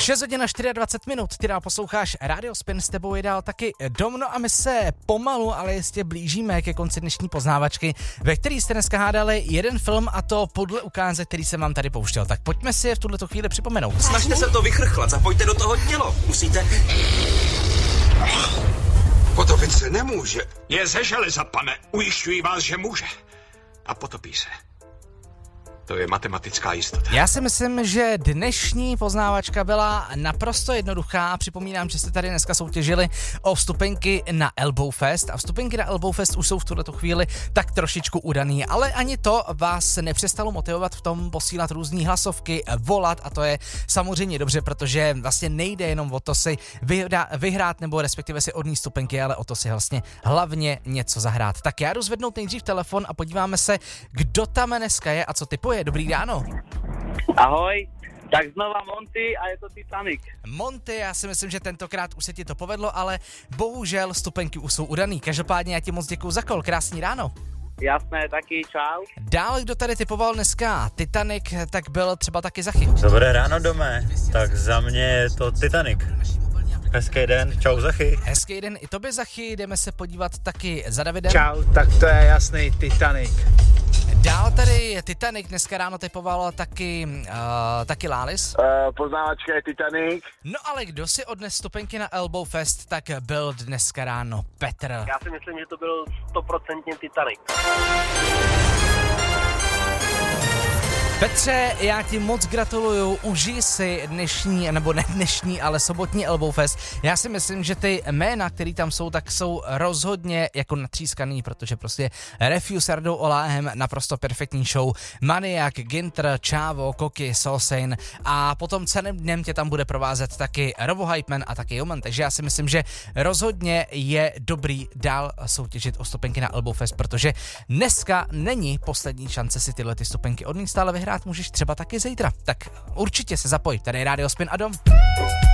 6 hodin a 24 minut, ty dál posloucháš Radio Spin, s tebou je dál taky Dom, no a my se pomalu, ale jistě blížíme ke konci dnešní poznávačky, ve který jste dneska hádali jeden film, a to podle ukázek, který jsem vám tady pouštěl. Tak pojďme si je v tuhleto chvíli připomenout. Snažte se to vychrchlat, zapojte do toho tělo, musíte. Potopit se nemůže. Je ze železa, pane, ujišťuji vás, že může. A potopí se. To je matematická jistota. Já si myslím, že dnešní poznávačka byla naprosto jednoduchá. Připomínám, že jste tady dneska soutěžili o vstupenky na Elbow Fest a vstupenky na Elbow Fest už jsou v tuto chvíli tak trošičku udaný, ale ani to vás nepřestalo motivovat v tom posílat různý hlasovky, volat, a to je samozřejmě dobře, protože vlastně nejde jenom o to si vyhrát nebo respektive si odníst vstupenky, ale o to si vlastně hlavně něco zahrát. Tak já jdu zvednout nejdřív telefon a podíváme se, kdo tam dneska je a co typuje. Dobrý ráno. Ahoj, tak znova Monty a je to Titanic. Monty, já si myslím, že tentokrát už se ti to povedlo, ale bohužel vstupenky už jsou udaný. Každopádně já ti moc děkuju za kol, krásný ráno. Jasné, taky, čau. Dál, kdo tady typoval dneska Titanic, tak byl třeba taky Zachy. Dobré ráno, Dome, tak za mě je to Titanic. Hezký den, čau Zachy. Hezký den i tobě Zachy, jdeme se podívat taky za Davidem. Čau, tak to je jasný Titanic. Dál tady Titanic dneska ráno typoval taky Lális. Poznávačka je Titanic. No ale kdo si odnes vstupenky na Elbow Fest, tak byl dneska ráno Petr. Já si myslím, že to byl 100% Titanic. Petře, já ti moc gratuluju, užij si dnešní, nebo ne dnešní, ale sobotní Elbow Fest. Já si myslím, že ty jména, které tam jsou, tak jsou rozhodně jako natřískaný, protože prostě Refuse s Ardou Oláhem, naprosto perfektní show, Maniak, Ginter, Čávo, Koky, Solsein a potom celým dnem tě tam bude provázet taky Robo Hypeman a taky Joman, takže já si myslím, že rozhodně je dobrý dál soutěžit o stupenky na Elbow Fest, protože dneska není poslední šance si tyhle ty stupenky odníst, ale vyhrát můžeš třeba taky zítra. Tak určitě se zapoj, tady je Radio Spin a Dom.